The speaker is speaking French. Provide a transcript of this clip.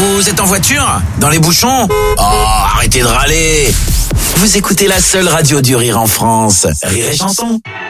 Vous êtes en voiture? Dans les bouchons? Oh, arrêtez de râler. Vous écoutez la seule radio du rire en France. Rire et chanson.